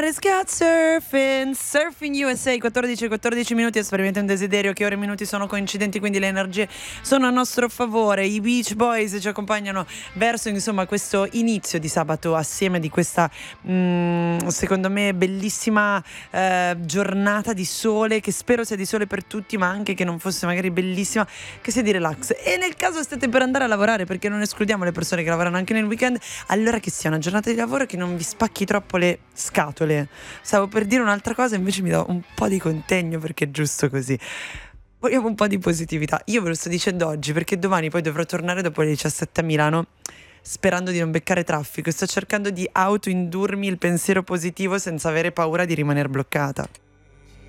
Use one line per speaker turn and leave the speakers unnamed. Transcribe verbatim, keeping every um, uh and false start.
Scat Surfing, Surfing U S A, quattordici quattordici minuti, esperimenta un desiderio che ore e minuti sono coincidenti, quindi le energie sono a nostro favore. I Beach Boys ci accompagnano verso insomma questo inizio di sabato assieme di questa mh, secondo me bellissima eh, giornata di sole, che spero sia di sole per tutti, ma anche che non fosse magari bellissima, che sia di relax. E nel caso state per andare a lavorare, perché non escludiamo le persone che lavorano anche nel weekend, allora che sia una giornata di lavoro che non vi spacchi troppo le scatole. Stavo per dire un'altra cosa, invece mi do un po' di contegno perché è giusto così. Vogliamo un po' di positività. Io ve lo sto dicendo oggi perché domani poi dovrò tornare dopo le diciassette a Milano, sperando di non beccare traffico, e sto cercando di autoindurmi il pensiero positivo senza avere paura di rimanere bloccata.